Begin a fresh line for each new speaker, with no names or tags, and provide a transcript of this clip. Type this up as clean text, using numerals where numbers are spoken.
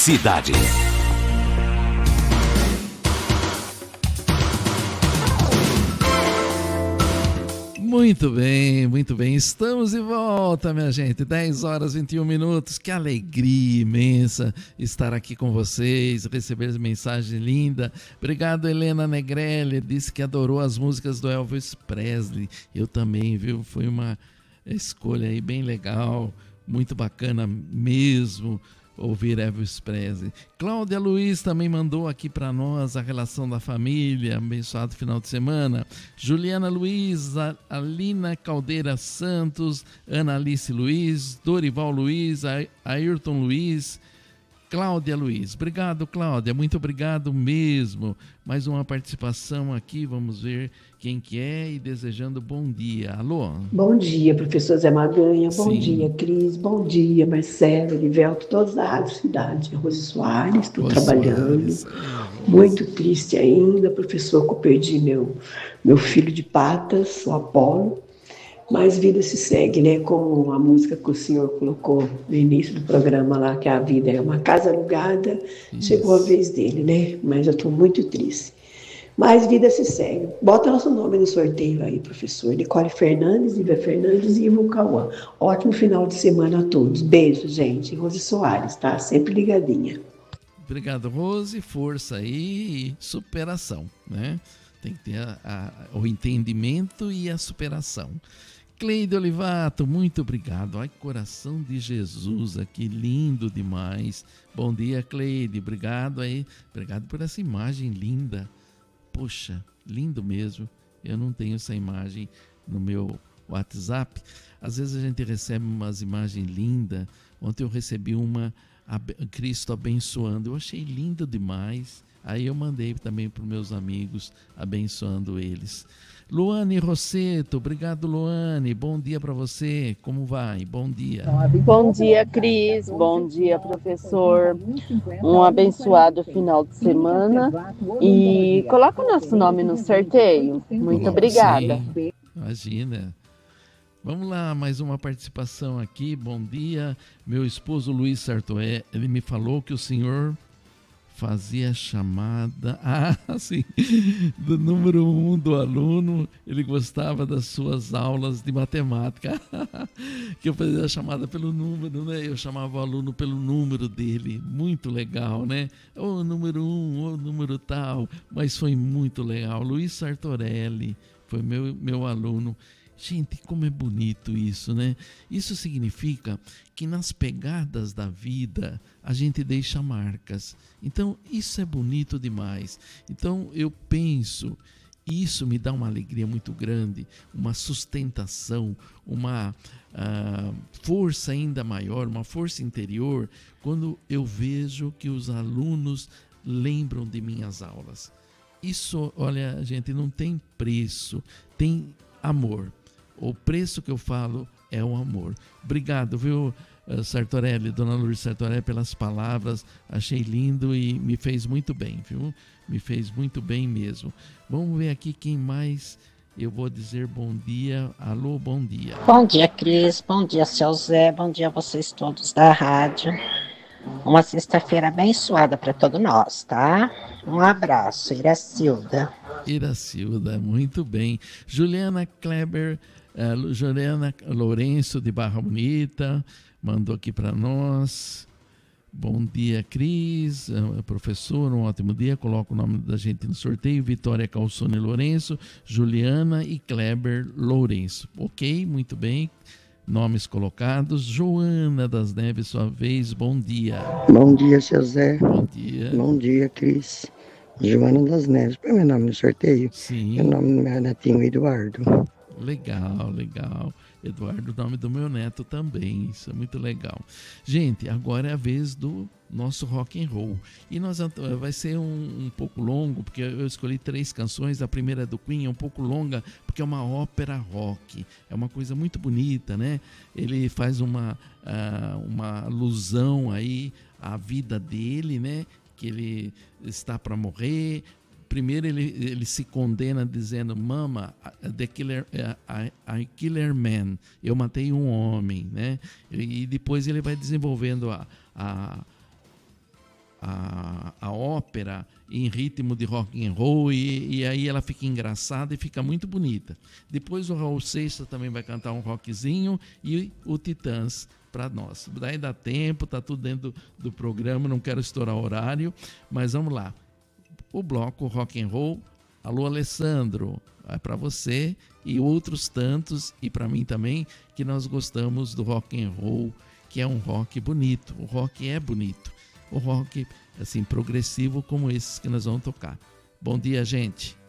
Cidade.
Muito bem, muito bem. Estamos de volta, minha gente. 10 horas e 21 minutos. Que alegria imensa estar aqui com vocês, receber essa mensagem linda. Obrigado, Helena Negrelli. Disse que adorou as músicas do Elvis Presley. Eu também, viu? Foi uma escolha aí bem legal, muito bacana mesmo ouvir Elvis Presley. Cláudia Luiz também mandou aqui para nós a relação da família, abençoado final de semana. Juliana Luiz, Alina Caldeira Santos, Ana Alice Luiz, Dorival Luiz, Ayrton Luiz, Cláudia Luiz. Obrigado, Cláudia, muito obrigado mesmo. Mais uma participação aqui, vamos ver quem que é e desejando bom dia. Alô?
Bom dia, professor Zé Maganha. Bom
Sim.
dia, Cris. Bom dia, Marcelo, Livelto, todos da Rádio Cidade. Rose Soares, estou trabalhando. Muito triste ainda, professor, que eu perdi meu filho de patas, o Apolo. Mas vida se segue, né? Como a música que o senhor colocou no início do programa lá, que a vida é uma casa alugada. Isso. Chegou a vez dele, né? Mas eu estou muito triste. Mas vida se segue. Bota nosso nome no sorteio aí, professor. Nicole Fernandes, Iva Fernandes e Ivo Cauã. Ótimo final de semana a todos. Beijo, gente. Rose Soares, tá? Sempre ligadinha.
Obrigado, Rose. Força aí e superação, né? Tem que ter o entendimento e a superação. Cleide Olivato, muito obrigado. Ai, coração de Jesus aqui, lindo demais. Bom dia, Cleide. Obrigado aí. Obrigado por essa imagem linda. Poxa, lindo mesmo. Eu não tenho essa imagem no meu WhatsApp. Às vezes a gente recebe umas imagens lindas. Ontem eu recebi uma Cristo abençoando. Eu achei lindo demais. Aí eu mandei também para os meus amigos, abençoando eles. Luane Rosseto, obrigado, Luane. Bom dia para você. Como vai? Bom dia.
Bom dia, Cris. Bom dia, professor. Um abençoado final de semana. E coloca o nosso nome no sorteio. Muito obrigada.
Sim, imagina. Vamos lá, mais uma participação aqui. Bom dia. Meu esposo Luiz Sartoé, ele me falou que o senhor fazia chamada, sim, do número 1 do aluno. Ele gostava das suas aulas de matemática, que eu fazia a chamada pelo número, né? Eu chamava o aluno pelo número dele, muito legal, né? O número 1, o número tal, mas foi muito legal. Luiz Sartorelli foi meu aluno. Gente, como é bonito isso, né? Isso significa que nas pegadas da vida a gente deixa marcas. Então, isso é bonito demais. Então, eu penso, isso me dá uma alegria muito grande, uma sustentação, uma força ainda maior, uma força interior, quando eu vejo que os alunos lembram de minhas aulas. Isso, olha, gente, não tem preço, tem amor. O preço que eu falo é o amor. Obrigado, viu, Sartorelli, dona Lourdes Sartorelli, pelas palavras. Achei lindo e me fez muito bem, viu? Me fez muito bem mesmo. Vamos ver aqui quem mais eu vou dizer bom dia. Alô, bom dia.
Bom dia, Cris. Bom dia, seu Zé. Bom dia a vocês todos da rádio. Uma sexta-feira abençoada para todos nós, tá? Um abraço, Iracilda.
Iracilda, muito bem. Juliana Kleber, Juliana Lourenço de Barra Bonita, mandou aqui para nós. Bom dia, Cris, professor, um ótimo dia. Coloca o nome da gente no sorteio. Vitória Calçone Lourenço, Juliana e Kleber Lourenço. Ok, muito bem. Nomes colocados. Joana das Neves, sua vez, bom dia.
Bom dia, seu Zé.
Bom dia.
Bom dia, Cris. Joana das Neves. Põe meu nome no sorteio?
Sim.
É o nome do meu netinho, Eduardo.
Legal, legal. Eduardo, nome do meu neto também, isso é muito legal. Gente, agora é a vez do nosso rock and roll. E vai ser um pouco longo, porque eu escolhi 3 canções. A primeira é do Queen, é um pouco longa, porque é uma ópera rock. É uma coisa muito bonita, né? Ele faz uma alusão aí à vida dele, né? Que ele está para morrer. Primeiro ele se condena dizendo: Mama, I killer man, eu matei um homem, né? E depois ele vai desenvolvendo a ópera em ritmo de rock and roll e aí ela fica engraçada e fica muito bonita. Depois o Raul Seixas também vai cantar um rockzinho e o Titãs para nós. Daí dá tempo, tá tudo dentro do programa, não quero estourar o horário, mas vamos lá. O bloco rock and roll, alô Alessandro, é para você e outros tantos e para mim também que nós gostamos do rock and roll, que é um rock bonito. O rock é bonito. O rock assim progressivo como esses que nós vamos tocar. Bom dia, gente.